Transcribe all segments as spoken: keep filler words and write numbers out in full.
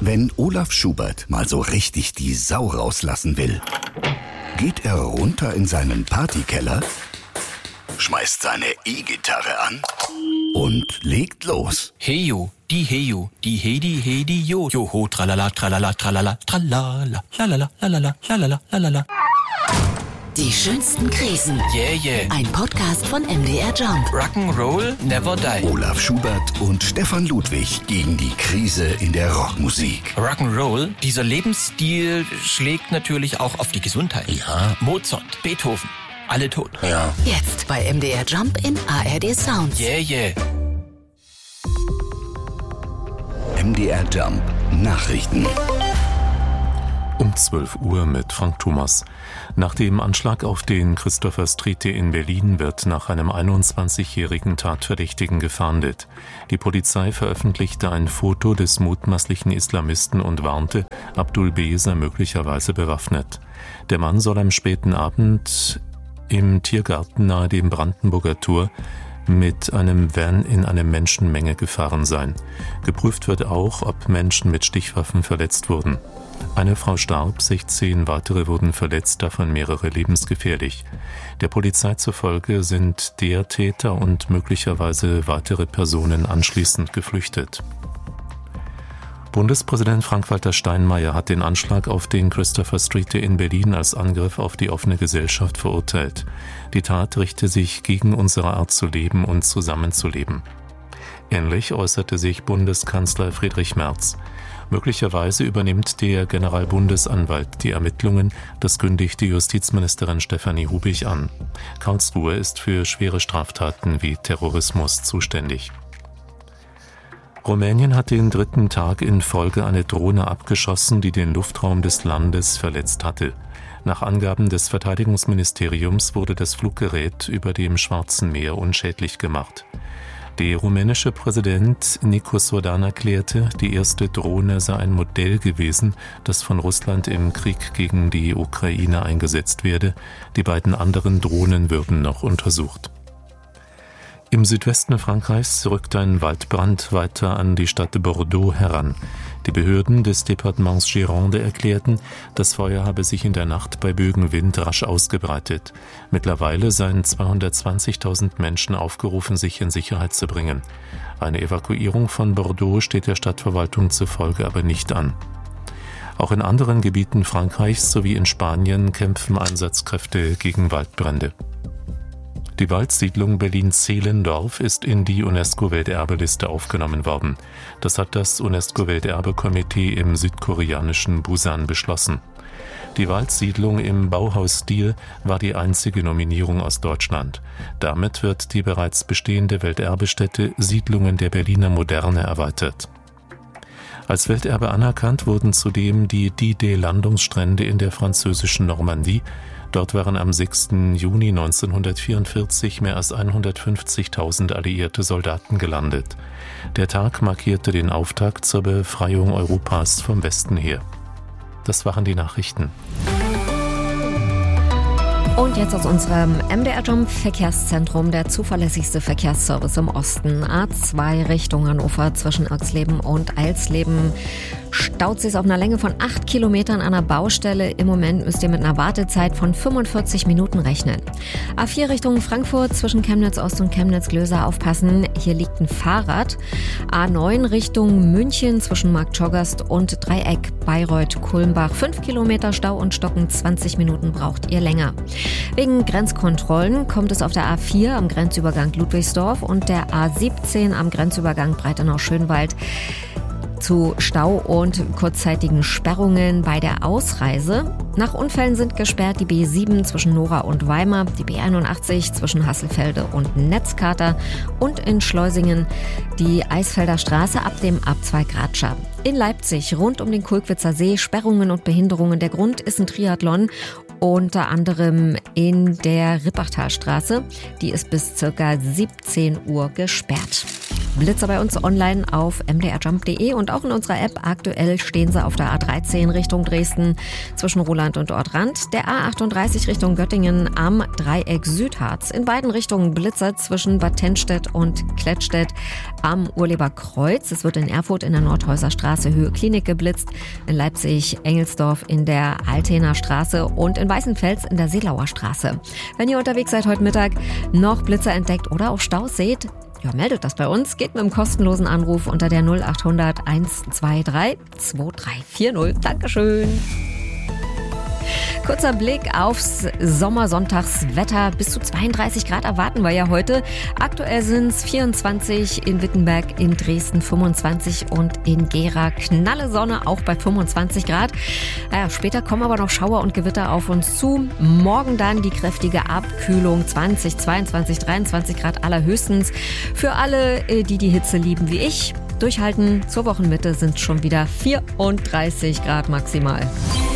Wenn Olaf Schubert mal so richtig die Sau rauslassen will, geht er runter in seinen Partykeller, schmeißt seine E-Gitarre an und legt los. Heyo, die Heyo, die Hedi, Hedi, Jo, Joho, tralala, tralala, tralala, tralala, lalala, lalala, lalala, lalala. Die schönsten Krisen. Yeah, yeah. Ein Podcast von M D R Jump. Rock'n'Roll never die. Olaf Schubert und Stefan Ludwig gegen die Krise in der Rockmusik. Rock'n'Roll, dieser Lebensstil schlägt natürlich auch auf die Gesundheit. Ja. Mozart, Beethoven, alle tot. Ja. Jetzt bei M D R Jump in A R D Sounds. Yeah, yeah. M D R Jump Nachrichten. Um zwölf Uhr mit Frank Thomas. Nach dem Anschlag auf den Christopher Street in Berlin wird nach einem einundzwanzigjährigen Tatverdächtigen gefahndet. Die Polizei veröffentlichte ein Foto des mutmaßlichen Islamisten und warnte, Abdul B. sei möglicherweise bewaffnet. Der Mann soll am späten Abend im Tiergarten nahe dem Brandenburger Tor mit einem Van in eine Menschenmenge gefahren sein. Geprüft wird auch, ob Menschen mit Stichwaffen verletzt wurden. Eine Frau starb, sechzehn weitere wurden verletzt, davon mehrere lebensgefährlich. Der Polizei zufolge sind der Täter und möglicherweise weitere Personen anschließend geflüchtet. Bundespräsident Frank-Walter Steinmeier hat den Anschlag auf den Christopher Street in Berlin als Angriff auf die offene Gesellschaft verurteilt. Die Tat richte sich gegen unsere Art zu leben und zusammenzuleben. Ähnlich äußerte sich Bundeskanzler Friedrich Merz. Möglicherweise übernimmt der Generalbundesanwalt die Ermittlungen, das kündigte Justizministerin Stefanie Hubich an. Karlsruhe ist für schwere Straftaten wie Terrorismus zuständig. Rumänien hat den dritten Tag in Folge eine Drohne abgeschossen, die den Luftraum des Landes verletzt hatte. Nach Angaben des Verteidigungsministeriums wurde das Fluggerät über dem Schwarzen Meer unschädlich gemacht. Der rumänische Präsident Nicu Sordan erklärte, die erste Drohne sei ein Modell gewesen, das von Russland im Krieg gegen die Ukraine eingesetzt werde. Die beiden anderen Drohnen würden noch untersucht. Im Südwesten Frankreichs rückt ein Waldbrand weiter an die Stadt Bordeaux heran. Die Behörden des Departements Gironde erklärten, das Feuer habe sich in der Nacht bei Böenwind rasch ausgebreitet. Mittlerweile seien zweihundertzwanzigtausend Menschen aufgerufen, sich in Sicherheit zu bringen. Eine Evakuierung von Bordeaux steht der Stadtverwaltung zufolge aber nicht an. Auch in anderen Gebieten Frankreichs sowie in Spanien kämpfen Einsatzkräfte gegen Waldbrände. Die Waldsiedlung Berlin-Zehlendorf ist in die UNESCO-Welterbeliste aufgenommen worden. Das hat das UNESCO-Welterbe-Komitee im südkoreanischen Busan beschlossen. Die Waldsiedlung im Bauhausstil war die einzige Nominierung aus Deutschland. Damit wird die bereits bestehende Welterbestätte Siedlungen der Berliner Moderne erweitert. Als Welterbe anerkannt wurden zudem die D-Day-Landungsstrände in der französischen Normandie. Dort waren am sechsten Juni neunzehnhundertvierundvierzig mehr als hundertfünfzigtausend alliierte Soldaten gelandet. Der Tag markierte den Auftakt zur Befreiung Europas vom Westen her. Das waren die Nachrichten. Und jetzt aus unserem M D R Jump Verkehrszentrum, der zuverlässigste Verkehrsservice im Osten. A zwei Richtung Hannover zwischen Irxleben und Eilsleben. Staut sich auf einer Länge von acht Kilometern an einer Baustelle. Im Moment müsst ihr mit einer Wartezeit von fünfundvierzig Minuten rechnen. A vier Richtung Frankfurt zwischen Chemnitz Ost und Chemnitz Glöser aufpassen. Hier liegt ein Fahrrad. A neun Richtung München zwischen Marktschorgast und Dreieck Bayreuth-Kulmbach. fünf Kilometer Stau und Stocken, zwanzig Minuten braucht ihr länger. Wegen Grenzkontrollen kommt es auf der A vier am Grenzübergang Ludwigsdorf und der A siebzehn am Grenzübergang Breitenau-Schönwald zu Stau und kurzzeitigen Sperrungen bei der Ausreise. Nach Unfällen sind gesperrt die B sieben zwischen Nora und Weimar, die B einundachtzig zwischen Hasselfelde und Netzkater und in Schleusingen die Eisfelder Straße ab dem Abzweig Ratscha. In Leipzig rund um den Kulkwitzer See Sperrungen und Behinderungen. Der Grund ist ein Triathlon, unter anderem in der Rippachtalstraße. Die ist bis ca. siebzehn Uhr gesperrt. Blitzer bei uns online auf m d r jump punkt d e und auch in unserer App. Aktuell stehen sie auf der A dreizehn Richtung Dresden zwischen Roland und Ortrand, der A achtunddreißig Richtung Göttingen am Dreieck Südharz. In beiden Richtungen Blitzer zwischen Bad Tennstedt und Klettstedt am Urleberkreuz. Es wird in Erfurt in der Nordhäuser Straße Höhe Klinik geblitzt, in Leipzig Engelsdorf in der Altener Straße und in Weißenfels in der Seelauer Straße. Wenn ihr unterwegs seid heute Mittag, noch Blitzer entdeckt oder auch Staus seht, ja, meldet das bei uns. Geht mit einem kostenlosen Anruf unter der null achthundert eins zwei drei zwei drei vier null. Dankeschön. Kurzer Blick aufs Sommersonntagswetter. Bis zu zweiunddreißig Grad erwarten wir ja heute. Aktuell sind es vierundzwanzig in Wittenberg, in Dresden fünfundzwanzig und in Gera knalle Sonne, auch bei fünfundzwanzig Grad. Naja, später kommen aber noch Schauer und Gewitter auf uns zu. Morgen dann die kräftige Abkühlung, zwanzig, zweiundzwanzig, dreiundzwanzig Grad allerhöchstens. Für alle, die die Hitze lieben wie ich, durchhalten. Zur Wochenmitte sind schon wieder vierunddreißig Grad maximal.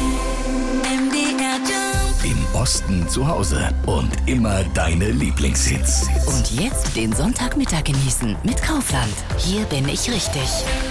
Im Osten zu Hause und immer deine Lieblingshits. Und jetzt den Sonntagmittag genießen mit Kaufland. Hier bin ich richtig.